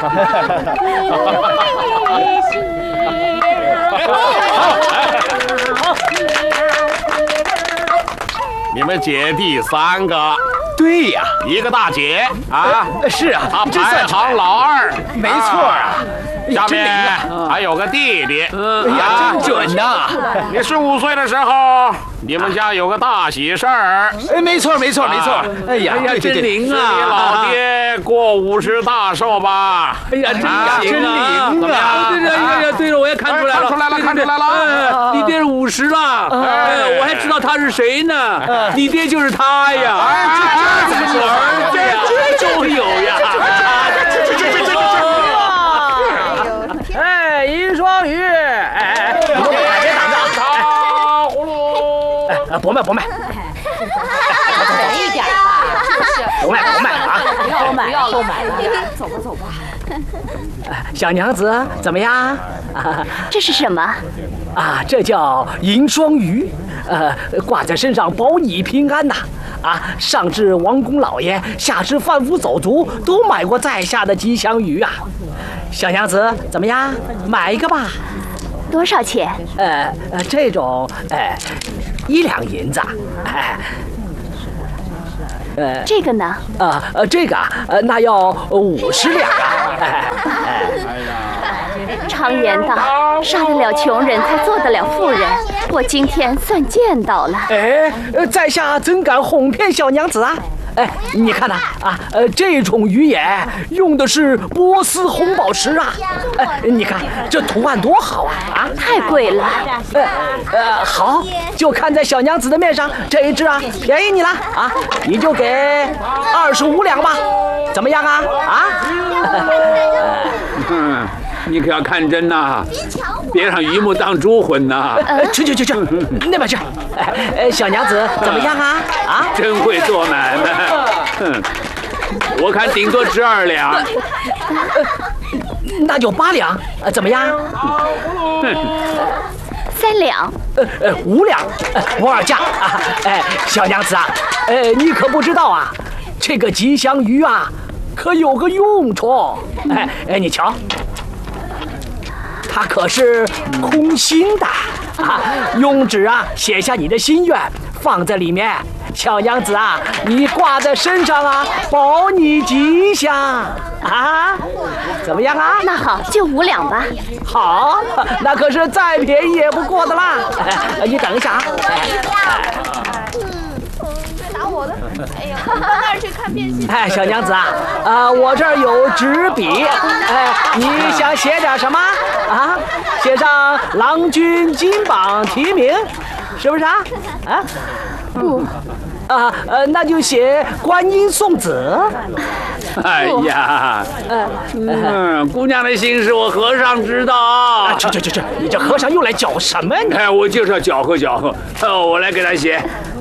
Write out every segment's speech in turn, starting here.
你们姐弟3个。 对呀， 一个大姐啊， 是啊， 她排行老2， 没错啊。 下面还有个弟弟， 哎呀，真准呐！ 你15岁的时候，你们家有个大喜事儿。 哎，没错，没错，没错。哎呀， 真灵啊！ 你老爹过50大寿吧？ 哎呀，真灵啊！ 怎么样？ 对了，我也看出来了， 看出来了。 你爹是50了，我还知道他是谁呢。你爹就是他呀！这是我儿子呀，终有呀！ 哎，银双鱼，哎， 别挡着啊！葫芦， 哎，不卖， 便宜点吧， 不卖啊！ 不要了，走吧。 小娘子怎么样？ 这是什么？ 啊，这叫银双鱼，挂在身上保你平安呐。上至王公老爷，下至贩夫走卒，都买过在下的吉祥鱼啊。小娘子怎么样？买一个吧。 多少钱？ 这种1两银子。 这个呢？ 这个那要50两啊。 常言道，杀得了穷人才做得了富人。我今天算见到了。 在下怎敢哄骗小娘子啊？你看呐，这种鱼眼用的是波斯红宝石啊！你看这图案多好啊！ 太贵了。 好，就看在小娘子的面上，这一只便宜你了啊！你就给25两吧，怎么样啊？ 你可要看真呐，别让榆木当猪混呐！ 去，那边去。小娘子怎么样啊？ 真会做买卖。我看顶多值2两。 那就8两，怎么样 ？3两。 5两，不二价啊！小娘子你可不知道啊，这个吉祥鱼可有个用处。你瞧。它可是空心的用纸写下你的心愿，放在里面。小娘子你挂在身上保你吉祥怎么样啊？ 那好，就5两吧。 好，那可是再便宜也不过的啦。你等一下打我的！哎呀，到那儿去看变戏。 小娘子我这儿有纸笔，你想写点什么写上郎君金榜题名，是不是不。 那就写观音送子。 哎呀，姑娘的心事我和尚知道。 去，你这和尚又来搅什么你？ 我就是要搅和。我来给他写。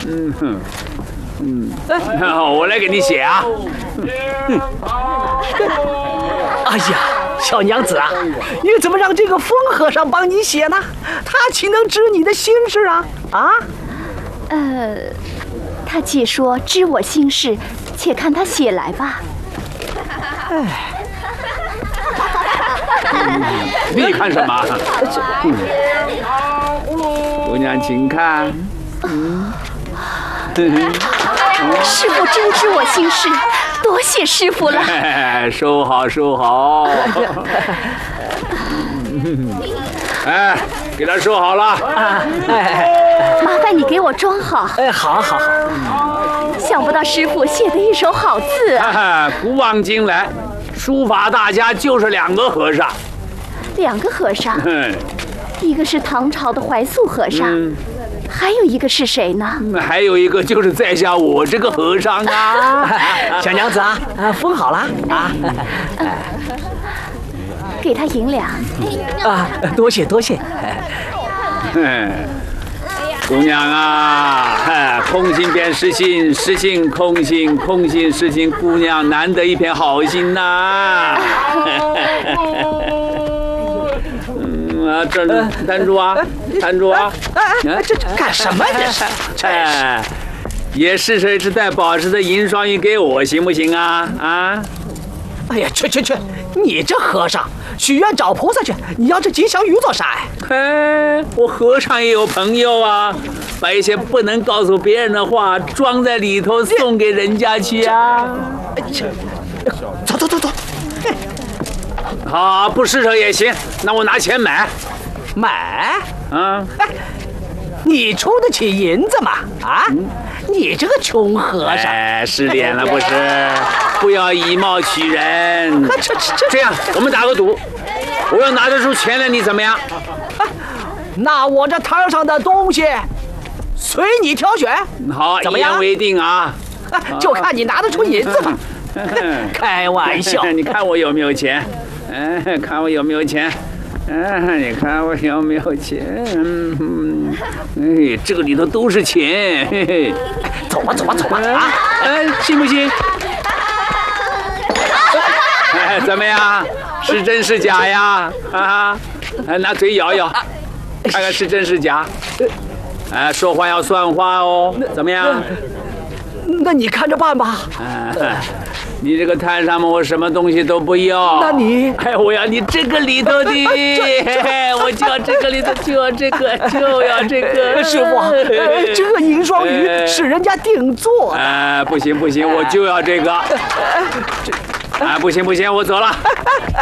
我来给你写哎呀，小娘子你怎么让这个疯和尚帮你写呢？他岂能知你的心事他既说知我心事，且看他写来吧。 你看什么？姑娘，请看。 师傅真知我心事，多谢师傅了。 收好。给他收好了。 麻烦你给我装好。 好。 想不到师傅写的一手好字古往今来，书法大家就是2个和尚。 2个和尚？一个是唐朝的怀素和尚，还有一个是谁呢？ 还有一个就是在下我这个和尚小娘子封好了给他银两。 多谢。 姑娘空心变实心，实心空心，空心实心，姑娘难得一片好心呐。这站住！ 这干什么？这是也是谁是带宝石的银双鱼给我，行不行啊？ 哎呀，去！你这和尚许愿找菩萨去，你要这吉祥鱼做啥呀？ 我和尚也有朋友啊，把一些不能告诉别人的话装在里头送给人家去啊。 走。 好，不施舍也行，那我拿钱买。 买？ 啊， 你出得起银子吗？啊，你这个穷和尚！ 失恋了不是？不要以貌取人。这样，我们打个赌，我要拿得出钱来，你怎么样？ 那我这摊上的东西随你挑选。 好， 怎么样？ 一言为定啊！ 就看你拿得出银子吧。开玩笑， 你看我有没有钱？看我有没有钱？你看我有没有钱？这个里头都是钱。嘿嘿， 走吧啊！ 信不信？怎么样？是真是假呀？拿嘴咬咬，看看是真是假。说话要算话哦。怎么样？ 那你看着办吧。 你这个摊上面我什么东西都不要。 那你， 我要你这个里头的，我就要这个里头，就要这个，就要这个。 师傅，这个银双鱼是人家定做的。 不行，我就要这个。不行，我走了。